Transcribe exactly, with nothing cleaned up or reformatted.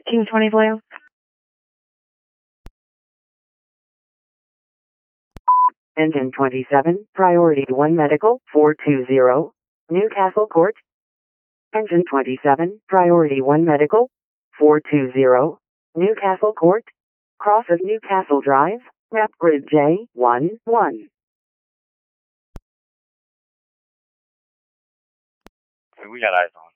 King twenty Blue. Engine twenty-seven, Priority one Medical, four two zero, Newcastle Court. Engine twenty-seven, Priority one Medical, four two zero, Newcastle Court. Cross of Newcastle Drive, map grid J one one. We got eyes on.